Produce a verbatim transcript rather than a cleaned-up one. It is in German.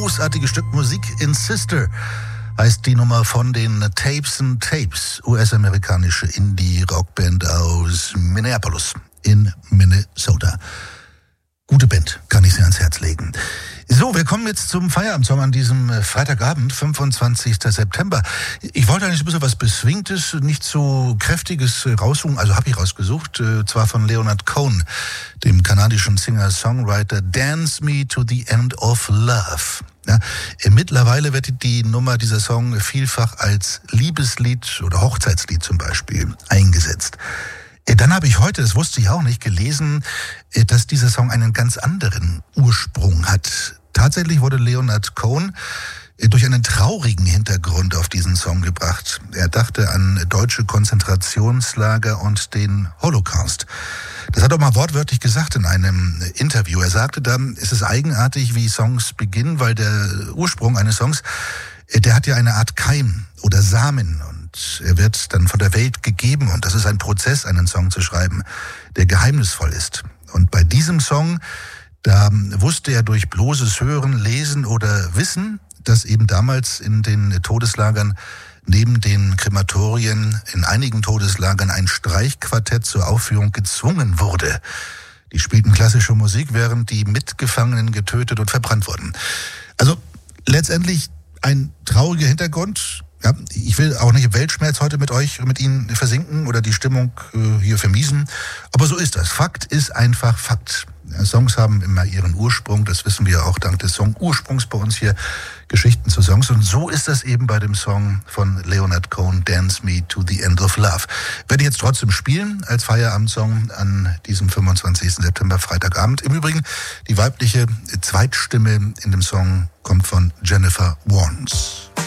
großartige Stück Musik. In Sister heißt die Nummer von den Tapes and Tapes, U S-amerikanische Indie-Rockband aus Minneapolis in Minnesota. Gute Band, kann ich sehr ans Herz legen. So, wir kommen jetzt zum Feierabendsong an diesem Freitagabend, fünfundzwanzigsten September. Ich wollte eigentlich ein bisschen was Beswingtes, nicht so Kräftiges raussuchen, also habe ich rausgesucht, zwar von Leonard Cohen, dem kanadischen Singer-Songwriter, Dance Me to the End of Love. Ja, mittlerweile wird die Nummer, dieser Song, vielfach als Liebeslied oder Hochzeitslied zum Beispiel eingesetzt. Dann habe ich heute, das wusste ich auch nicht, gelesen, dass dieser Song einen ganz anderen Ursprung hat. Tatsächlich wurde Leonard Cohen durch einen traurigen Hintergrund auf diesen Song gebracht. Er dachte an deutsche Konzentrationslager und den Holocaust. Das hat er mal wortwörtlich gesagt in einem Interview. Er sagte dann, es ist eigenartig, wie Songs beginnen, weil der Ursprung eines Songs, der hat ja eine Art Keim oder Samen und er wird dann von der Welt gegeben und das ist ein Prozess, einen Song zu schreiben, der geheimnisvoll ist. Und bei diesem Song, da wusste er durch bloßes Hören, Lesen oder Wissen, dass eben damals in den Todeslagern neben den Krematorien in einigen Todeslagern ein Streichquartett zur Aufführung gezwungen wurde. Die spielten klassische Musik, während die Mitgefangenen getötet und verbrannt wurden. Also letztendlich ein trauriger Hintergrund. Ja, ich will auch nicht im Weltschmerz heute mit euch, mit Ihnen versinken oder die Stimmung äh, hier vermiesen. Aber so ist das. Fakt ist einfach Fakt. Ja, Songs haben immer ihren Ursprung. Das wissen wir auch dank des Song-Ursprungs bei uns hier. Geschichten zu Songs. Und so ist das eben bei dem Song von Leonard Cohen, Dance Me to the End of Love. Werde ich jetzt trotzdem spielen als Feierabendsong an diesem fünfundzwanzigsten September, Freitagabend. Im Übrigen, die weibliche Zweitstimme in dem Song kommt von Jennifer Warnes.